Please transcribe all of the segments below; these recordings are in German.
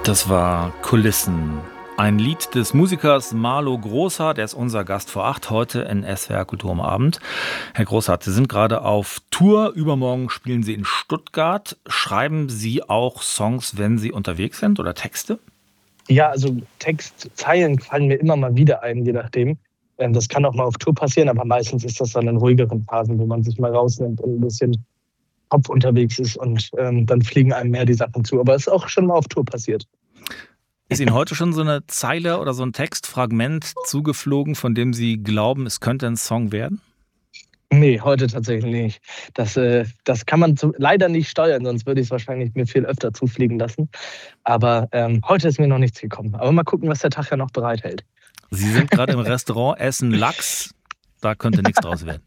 Das war Kulissen. Ein Lied des Musikers Marlo Großhardt, er ist unser Gast vor 8 heute in SWR Kultur am Abend. Herr Großhardt, Sie sind gerade auf Tour, übermorgen spielen Sie in Stuttgart. Schreiben Sie auch Songs, wenn Sie unterwegs sind oder Texte? Ja, also Textzeilen fallen mir immer mal wieder ein, je nachdem. Das kann auch mal auf Tour passieren, aber meistens ist das dann in ruhigeren Phasen, wo man sich mal rausnimmt und ein bisschen Kopf unterwegs ist und dann fliegen einem mehr die Sachen zu. Aber es ist auch schon mal auf Tour passiert. Ist Ihnen heute schon so eine Zeile oder so ein Textfragment zugeflogen, von dem Sie glauben, es könnte ein Song werden? Nee, heute tatsächlich nicht. Das kann man leider nicht steuern, sonst würde ich es wahrscheinlich mir viel öfter zufliegen lassen. Aber heute ist mir noch nichts gekommen. Aber mal gucken, was der Tag ja noch bereithält. Sie sind gerade im Restaurant, essen Lachs, da könnte nichts draus werden.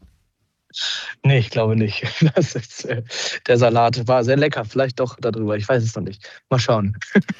Nee, ich glaube nicht. Der Salat war sehr lecker. Vielleicht doch darüber. Ich weiß es noch nicht. Mal schauen.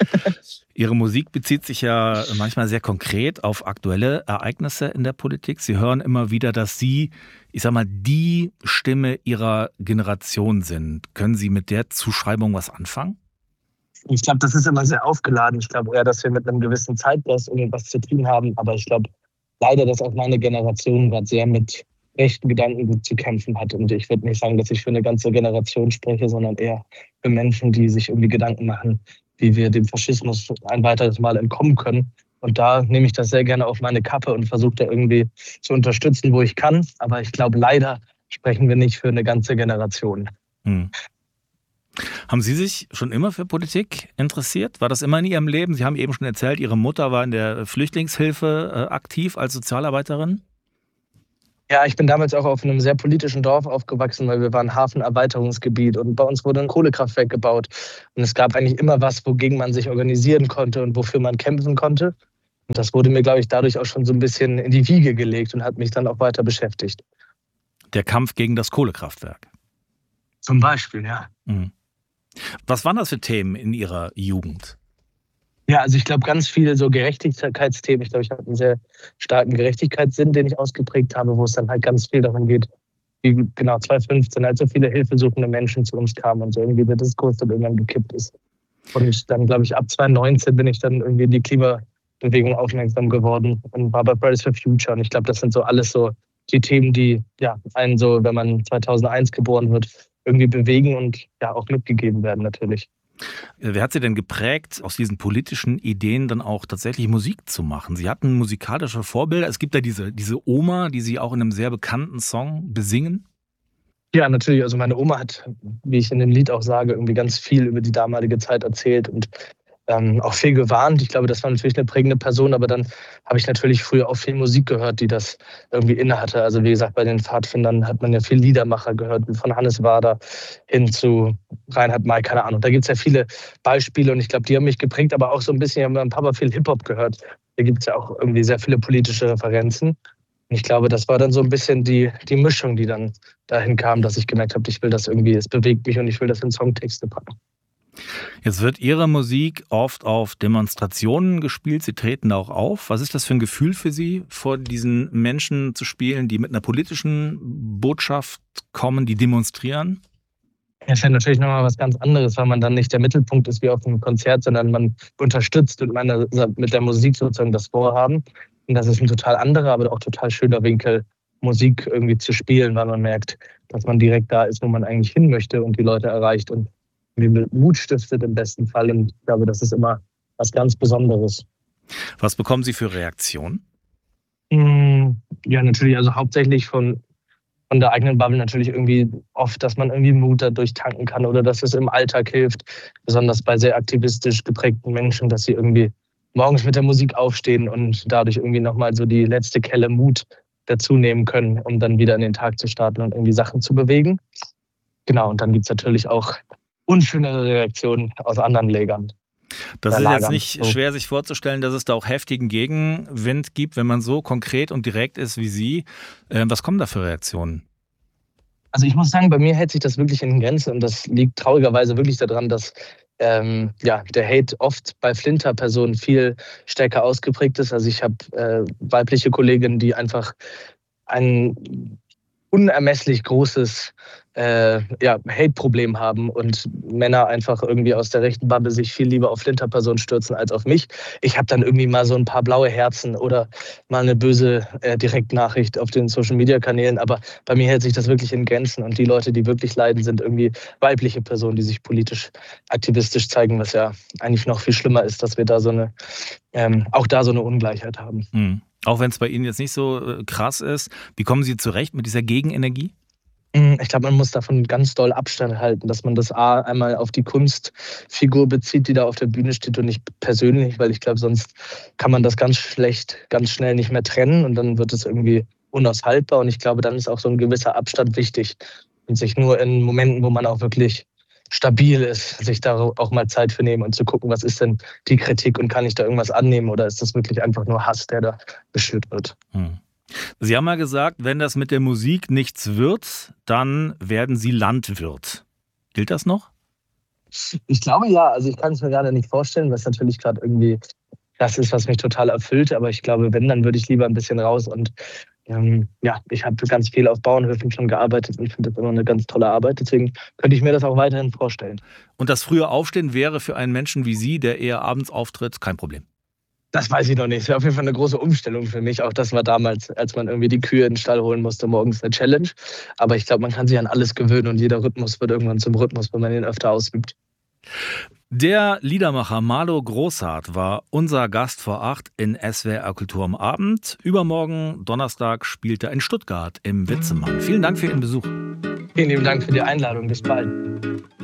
Ihre Musik bezieht sich ja manchmal sehr konkret auf aktuelle Ereignisse in der Politik. Sie hören immer wieder, dass Sie, ich sag mal, die Stimme Ihrer Generation sind. Können Sie mit der Zuschreibung was anfangen? Ich glaube, das ist immer sehr aufgeladen. Ich glaube eher, dass wir mit einem gewissen Zeitgeist irgendwas zu tun haben. Aber ich glaube leider, dass auch meine Generation gerade sehr mit rechten Gedankengut zu kämpfen hat. Und ich würde nicht sagen, dass ich für eine ganze Generation spreche, sondern eher für Menschen, die sich irgendwie Gedanken machen, wie wir dem Faschismus ein weiteres Mal entkommen können. Und da nehme ich das sehr gerne auf meine Kappe und versuche da irgendwie zu unterstützen, wo ich kann. Aber ich glaube, leider sprechen wir nicht für eine ganze Generation. Hm. Haben Sie sich schon immer für Politik interessiert? War das immer in Ihrem Leben? Sie haben eben schon erzählt, Ihre Mutter war in der Flüchtlingshilfe aktiv als Sozialarbeiterin. Ja, ich bin damals auch auf einem sehr politischen Dorf aufgewachsen, weil wir waren Hafenerweiterungsgebiet und bei uns wurde ein Kohlekraftwerk gebaut. Und es gab eigentlich immer was, wogegen man sich organisieren konnte und wofür man kämpfen konnte. Und das wurde mir, glaube ich, dadurch auch schon so ein bisschen in die Wiege gelegt und hat mich dann auch weiter beschäftigt. Der Kampf gegen das Kohlekraftwerk. Zum Beispiel, ja. Mhm. Was waren das für Themen in Ihrer Jugend? Ja, also ich glaube, ganz viele so Gerechtigkeitsthemen. Ich glaube, ich habe einen sehr starken Gerechtigkeitssinn, den ich ausgeprägt habe, wo es dann halt ganz viel darum geht, wie genau 2015 halt so viele hilfesuchende Menschen zu uns kamen und so irgendwie der Diskurs dann irgendwann gekippt ist. Und dann, glaube ich, ab 2019 bin ich dann irgendwie in die Klimabewegung aufmerksam geworden und war bei Fridays for Future. Und ich glaube, das sind so alles so die Themen, die ja einen so, wenn man 2001 geboren wird, irgendwie bewegen und ja auch mitgegeben werden natürlich. Wer hat Sie denn geprägt, aus diesen politischen Ideen dann auch tatsächlich Musik zu machen? Sie hatten musikalische Vorbilder. Es gibt ja diese Oma, die Sie auch in einem sehr bekannten Song besingen. Ja, natürlich. Also meine Oma hat, wie ich in dem Lied auch sage, irgendwie ganz viel über die damalige Zeit erzählt und auch viel gewarnt. Ich glaube, das war natürlich eine prägende Person, aber dann habe ich natürlich früher auch viel Musik gehört, die das irgendwie innehatte. Also wie gesagt, bei den Pfadfindern hat man ja viel Liedermacher gehört, von Hannes Wader hin zu Reinhard May, keine Ahnung. Da gibt es ja viele Beispiele und ich glaube, die haben mich geprägt, aber auch so ein bisschen, ich habe meinem Papa viel Hip-Hop gehört. Da gibt es ja auch irgendwie sehr viele politische Referenzen. Und ich glaube, das war dann so ein bisschen die Mischung, die dann dahin kam, dass ich gemerkt habe, ich will das irgendwie, es bewegt mich und ich will das in Songtexte packen. Jetzt wird Ihre Musik oft auf Demonstrationen gespielt. Sie treten da auch auf. Was ist das für ein Gefühl für Sie, vor diesen Menschen zu spielen, die mit einer politischen Botschaft kommen, die demonstrieren? Ja, ist ja natürlich nochmal was ganz anderes, weil man dann nicht der Mittelpunkt ist wie auf einem Konzert, sondern man unterstützt mit der Musik sozusagen das Vorhaben. Und das ist ein total anderer, aber auch total schöner Winkel, Musik irgendwie zu spielen, weil man merkt, dass man direkt da ist, wo man eigentlich hin möchte und die Leute erreicht und Mut stiftet im besten Fall. Und ich glaube, das ist immer was ganz Besonderes. Was bekommen Sie für Reaktionen? Ja, natürlich, also hauptsächlich von der eigenen Bubble natürlich irgendwie oft, dass man irgendwie Mut dadurch tanken kann oder dass es im Alltag hilft, besonders bei sehr aktivistisch geprägten Menschen, dass sie irgendwie morgens mit der Musik aufstehen und dadurch irgendwie nochmal so die letzte Kelle Mut dazu nehmen können, um dann wieder in den Tag zu starten und irgendwie Sachen zu bewegen. Genau, und dann gibt es natürlich auch unschönere Reaktionen aus anderen Lägern. Das ist jetzt nicht schwer sich vorzustellen, dass es da auch heftigen Gegenwind gibt, wenn man so konkret und direkt ist wie Sie. Was kommen da für Reaktionen? Also ich muss sagen, bei mir hält sich das wirklich in Grenzen und das liegt traurigerweise wirklich daran, dass der Hate oft bei Flinter-Personen viel stärker ausgeprägt ist. Also ich habe weibliche Kolleginnen, die einfach ein unermesslich großes Hate-Problem haben und Männer einfach irgendwie aus der rechten Bubble sich viel lieber auf Flinterpersonen stürzen als auf mich. Ich habe dann irgendwie mal so ein paar blaue Herzen oder mal eine böse Direktnachricht auf den Social-Media-Kanälen, aber bei mir hält sich das wirklich in Grenzen und die Leute, die wirklich leiden, sind irgendwie weibliche Personen, die sich politisch aktivistisch zeigen, was ja eigentlich noch viel schlimmer ist, dass wir da auch da so eine Ungleichheit haben. Auch wenn es bei Ihnen jetzt nicht so krass ist, wie kommen Sie zurecht mit dieser Gegenenergie? Ich glaube, man muss davon ganz doll Abstand halten, dass man das einmal auf die Kunstfigur bezieht, die da auf der Bühne steht und nicht persönlich, weil ich glaube, sonst kann man das ganz schnell nicht mehr trennen und dann wird es irgendwie unaushaltbar und ich glaube, dann ist auch so ein gewisser Abstand wichtig und sich nur in Momenten, wo man auch wirklich stabil ist, sich da auch mal Zeit für nehmen und zu gucken, was ist denn die Kritik und kann ich da irgendwas annehmen oder ist das wirklich einfach nur Hass, der da geschürt wird? Sie haben mal gesagt, wenn das mit der Musik nichts wird, dann werden Sie Landwirt. Gilt das noch? Ich glaube ja, also ich kann es mir gerade nicht vorstellen, was natürlich gerade irgendwie das ist, was mich total erfüllt, aber ich glaube, wenn, dann würde ich lieber ein bisschen raus und ich habe ganz viel auf Bauernhöfen schon gearbeitet und finde das immer eine ganz tolle Arbeit, deswegen könnte ich mir das auch weiterhin vorstellen. Und das frühe Aufstehen wäre für einen Menschen wie Sie, der eher abends auftritt, kein Problem? Das weiß ich noch nicht. Es wäre auf jeden Fall eine große Umstellung für mich. Auch das war damals, als man irgendwie die Kühe in den Stall holen musste, morgens eine Challenge. Aber ich glaube, man kann sich an alles gewöhnen und jeder Rhythmus wird irgendwann zum Rhythmus, wenn man ihn öfter ausübt. Der Liedermacher Malo Großhardt war unser Gast vor 8 in SWR Kultur am Abend. Übermorgen, Donnerstag, spielt er in Stuttgart im Witzemann. Vielen Dank für Ihren Besuch. Vielen lieben Dank für die Einladung. Bis bald.